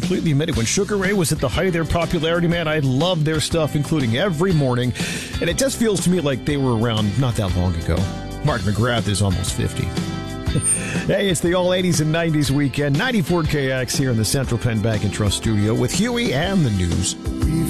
completely admit it. When Sugar Ray was at the height of their popularity, man, I loved their stuff, including Every Morning. And it just feels to me like they were around not that long ago. Mark McGrath is almost 50. Hey, it's the All 80s and 90s weekend. 94 KX here in the Central Penn Bank and Trust studio with Huey and the news.